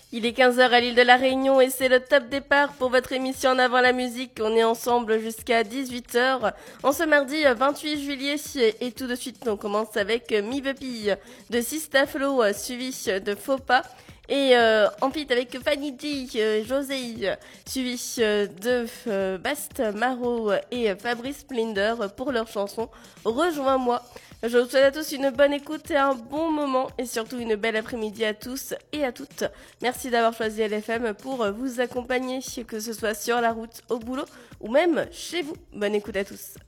Il est 15 heures à l'île de la Réunion et c'est le top départ pour votre émission En avant la musique. On est ensemble jusqu'à 18 heures en ce mardi 28 juillet et tout de suite on commence avec Mi Puppy de Sista Flo suivi de Faux Pas. Et en feat avec Fanny G, José, suivi de Bast Maro et Fabrice Splinder pour leur chanson Rejoins-moi. Je vous souhaite à tous une bonne écoute et un bon moment et surtout une belle après-midi à tous et à toutes. Merci d'avoir choisi LFM pour vous accompagner, que ce soit sur la route, au boulot ou même chez vous. Bonne écoute à tous.